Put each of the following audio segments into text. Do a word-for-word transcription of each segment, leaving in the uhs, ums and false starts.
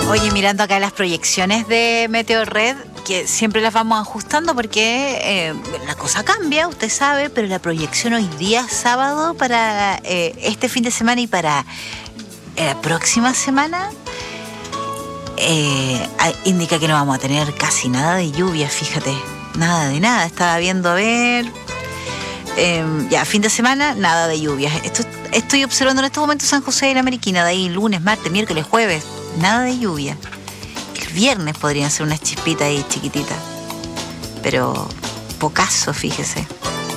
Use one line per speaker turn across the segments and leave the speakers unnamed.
Oye, mirando acá las proyecciones de Meteorred, que siempre las vamos ajustando porque eh, la cosa cambia, usted sabe, pero la proyección hoy día, sábado, para eh, este fin de semana y para eh, la próxima semana, eh, indica que no vamos a tener casi nada de lluvia, fíjate, nada de nada. Estaba viendo a ver, eh, ya, fin de semana, nada de lluvia. Esto, estoy observando en estos momentos San José de la Mariquina, de ahí lunes, martes, miércoles, jueves. Nada de lluvia. El viernes podrían ser unas chispitas ahí chiquititas, pero pocaso, fíjese.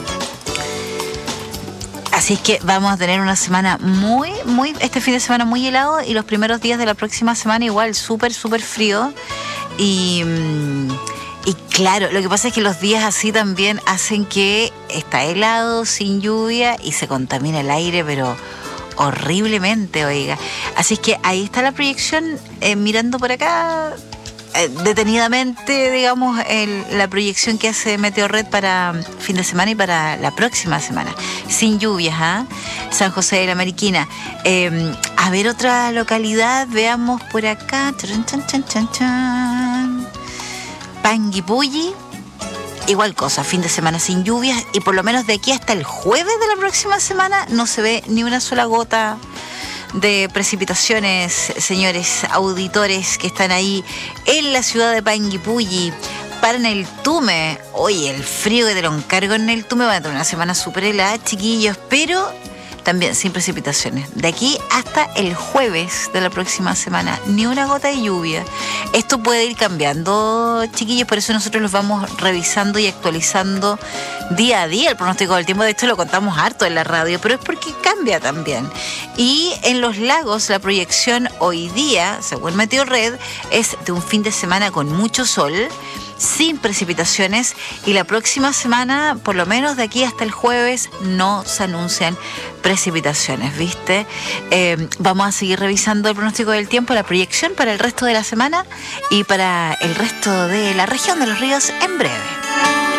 Así es que vamos a tener una semana muy, muy, este fin de semana muy helado y los primeros días de la próxima semana igual súper, súper frío. Y, y claro, lo que pasa es que los días así también hacen que está helado, sin lluvia y se contamina el aire, pero horriblemente, oiga. Así es que ahí está la proyección, eh, mirando por acá, eh, detenidamente, digamos, el, la proyección que hace Meteorred para fin de semana y para la próxima semana. Sin lluvias, ¿ah? ¿eh? San José de la Mariquina. Eh, a ver, otra localidad, veamos por acá. Chan, chan, chan, chan, chan. Panguipulli. Igual cosa, fin de semana sin lluvias y por lo menos de aquí hasta el jueves de la próxima semana no se ve ni una sola gota de precipitaciones, señores auditores que están ahí en la ciudad de Panguipulli. Para en el Tume, oye, el frío que te lo encargo en el Tume, va a tener una semana súper helada, chiquillos, pero también sin precipitaciones. De aquí hasta el jueves de la próxima semana, ni una gota de lluvia. Esto puede ir cambiando, chiquillos, por eso nosotros los vamos revisando y actualizando día a día el pronóstico del tiempo. De hecho, lo contamos harto en la radio, pero es porque cambia también. Y en los lagos, la proyección hoy día, según Meteorred, es de un fin de semana con mucho sol, sin precipitaciones, y la próxima semana, por lo menos de aquí hasta el jueves, no se anuncian precipitaciones, ¿viste? Eh, vamos a seguir revisando el pronóstico del tiempo, la proyección para el resto de la semana y para el resto de la región de los ríos en breve.